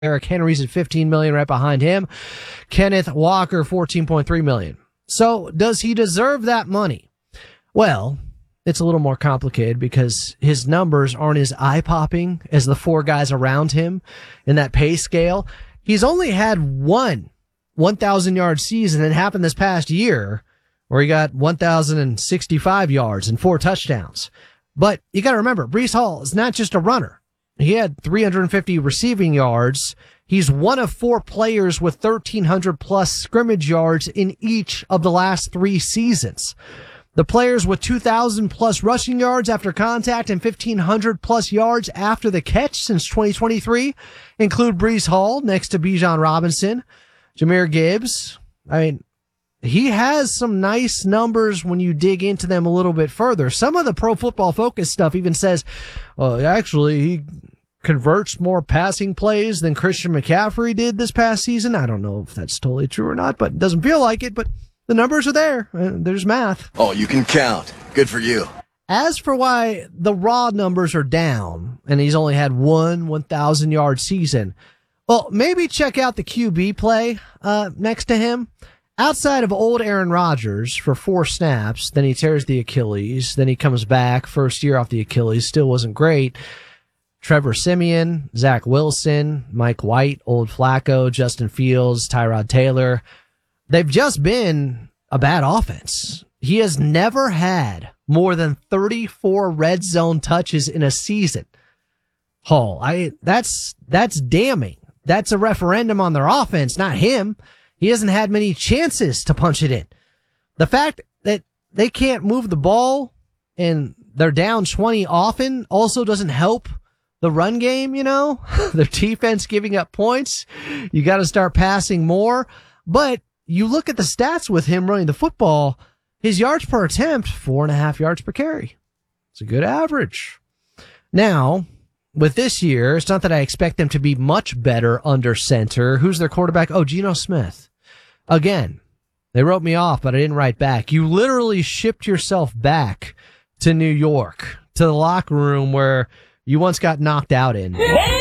Derrick Henry's at $15 million right behind him. Kenneth Walker, $14.3 million. So does he deserve that money? Well, it's a little more complicated because his numbers aren't as eye-popping as the four guys around him in that pay scale. He's only had one 1,000-yard season. It happened this past year where he got 1,065 yards and 4 touchdowns. But you got to remember, Breece Hall is not just a runner. He had 350 receiving yards. He's one of 4 players with 1,300 plus scrimmage yards in each of the last 3 seasons. The players with 2,000 plus rushing yards after contact and 1,500 plus yards after the catch since 2023 include Breece Hall next to Bijan Robinson, Jahmyr Gibbs. I mean, he has some nice numbers when you dig into them a little bit further. Some of the Pro Football Focus stuff even says, well, actually, he converts more passing plays than Christian McCaffrey did this past season. I don't know if that's totally true or not, but it doesn't feel like it. But the numbers are there. There's math. Oh, you can count. Good for you. As for why the raw numbers are down and he's only had one 1,000-yard season, well, maybe check out the QB play next to him. Outside of old Aaron Rodgers for 4 snaps, then he tears the Achilles, then he comes back, first year off the Achilles, still wasn't great. Trevor Siemian, Zach Wilson, Mike White, Old Flacco, Justin Fields, Tyrod Taylor. They've just been a bad offense. He has never had more than 34 red zone touches in a season. Hall, that's damning. That's a referendum on their offense, not him. He hasn't had many chances to punch it in. The fact that they can't move the ball and they're down 20 often also doesn't help the run game, you know? Their defense giving up points. You got to start passing more. But you look at the stats with him running the football, his yards per attempt, 4.5 yards per carry. It's a good average. Now, with this year, it's not that I expect them to be much better under center. Who's their quarterback? Oh, Geno Smith. Again, they wrote me off, but I didn't write back. You literally shipped yourself back to New York, to the locker room where you once got knocked out in.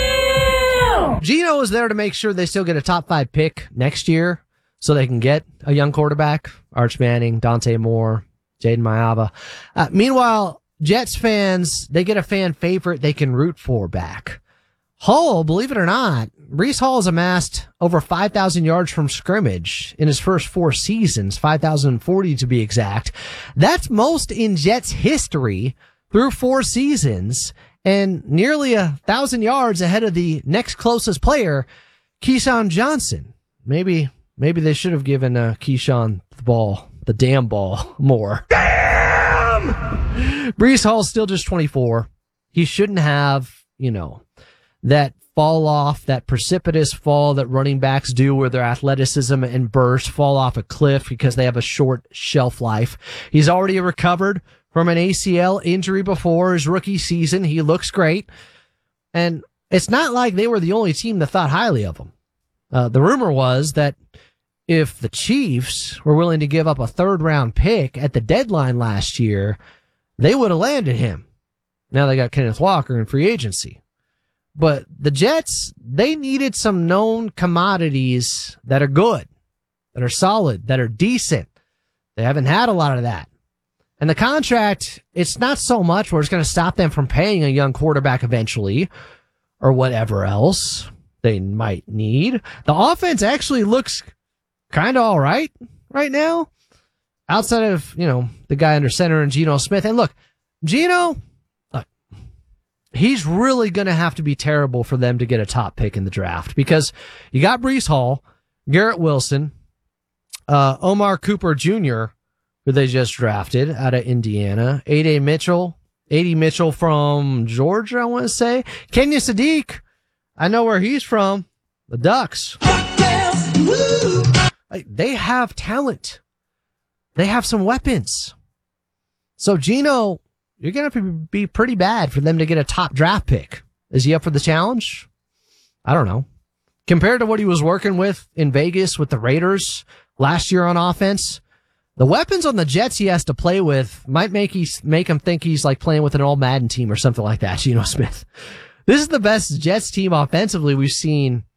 Damn! Geno is there to make sure they still get a top 5 pick next year so they can get a young quarterback. Arch Manning, Dante Moore, Jaden Mayava. Meanwhile, Jets fans, they get a fan favorite they can root for back. Hall, believe it or not, Breece Hall has amassed over 5,000 yards from scrimmage in his first 4 seasons, 5,040 to be exact. That's most in Jets history through 4 seasons and nearly 1,000 yards ahead of the next closest player, Keyshawn Johnson. Maybe they should have given Keyshawn the damn ball more. Damn! Breece Hall's still just 24. He shouldn't have, that fall off, that precipitous fall that running backs do where their athleticism and burst fall off a cliff because they have a short shelf life. He's already recovered from an ACL injury before his rookie season. He looks great. And it's not like they were the only team that thought highly of him. The rumor was that if the Chiefs were willing to give up a 3rd-round pick at the deadline last year, they would have landed him. Now they got Kenneth Walker in free agency. But the Jets, they needed some known commodities that are good, that are solid, that are decent. They haven't had a lot of that. And the contract, it's not so much where it's going to stop them from paying a young quarterback eventually or whatever else they might need. The offense actually looks kind of all right now outside of, the guy under center and Geno Smith. And look, Geno, he's really going to have to be terrible for them to get a top pick in the draft because you got Breece Hall, Garrett Wilson, Omar Cooper Jr., who they just drafted out of Indiana, A.D. Mitchell from Georgia, I want to say. Kenya Sadiq, I know where he's from, the Ducks. They have talent. They have some weapons. So Geno, you're going to be pretty bad for them to get a top draft pick. Is he up for the challenge? I don't know. Compared to what he was working with in Vegas with the Raiders last year on offense, the weapons on the Jets he has to play with might make him think he's like playing with an old Madden team or something like that, Geno Smith. This is the best Jets team offensively we've seen